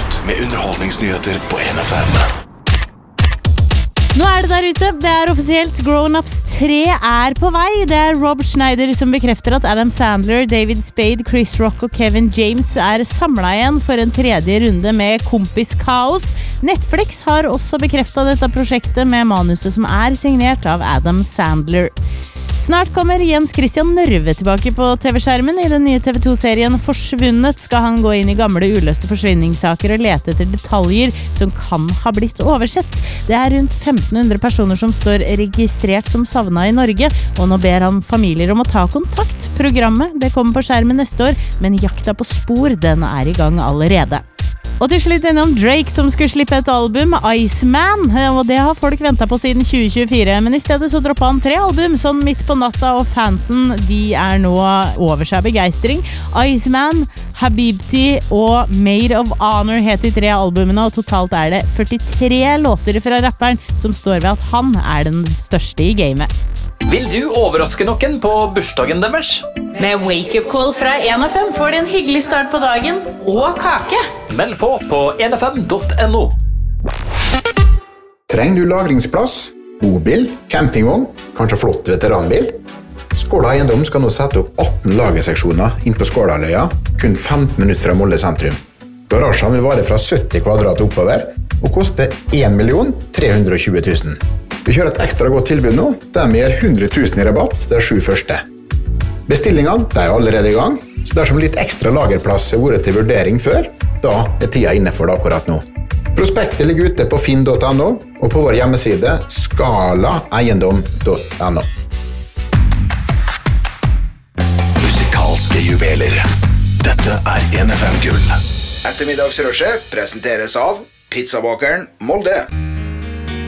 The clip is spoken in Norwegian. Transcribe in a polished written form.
Nytt med underholdningsnyheter på NFM. Nå det der ute, det offisielt, Grown Ups 3 på vei. Det Rob Schneider som bekrefter at Adam Sandler, David Spade, Chris Rock og Kevin James samlet igjen for en tredje runde med Kompiskaos. Netflix har også bekreftet dette prosjektet med manuset som signert av Adam Sandler. Snart kommer Jens Christian Nørve tilbake på TV-skjermen. I den nye TV2-serien Forsvunnet skal han gå inn i gamle uløste forsvinningssaker og lete etter detaljer som kan ha blitt oversett. Det rundt 1500 personer som står registrert som savnet i Norge, og nå ber han familier om å ta kontakt. Programmet det kommer på skjermen neste år, men jakta på spor den i gang allerede. Og til slutt innom Drake som skulle slippe et album, Iceman, og det har folk ventet på siden 2024, men i stedet så droppet han 3 album sånn midt på natta, og fansen de nå over seg begeistring. Iceman, Habibti og Made of Honor heter de 3 albumene, og totalt det 43 låter fra rapperen som står ved at han den største i gamet. Vil du overraske noen på bursdagen deres? Med Wake Up Call fra NFM får du en hyggelig start på dagen og kake. Meld på nfm.no. Trenger du lagringsplass, bobil, campingvogn, kanskje flott veteranbil? Skåla Eiendom skal nå sette opp 18 lagerseksjoner inn på Skålaløya, kun 15 minutter fra Molde sentrum. Garasjen vil vare fra 70 kvadrat oppover og koste 1.320 000. Vi kjører et ekstra godt tilbud nå, der vi gir 100 000 i rabatt de 7 første. Bestillingene allerede i gang, så dersom litt ekstra lagerplass har vært til vurdering før, da tida inne for det akkurat nå. Prospektet ligger ute på finn.no og på vår hjemmeside skalaeiendom.no. Musikalske juveler. Dette NFM Gull. Ettermiddagsrushet presenteres av Pizzabakeren Molde.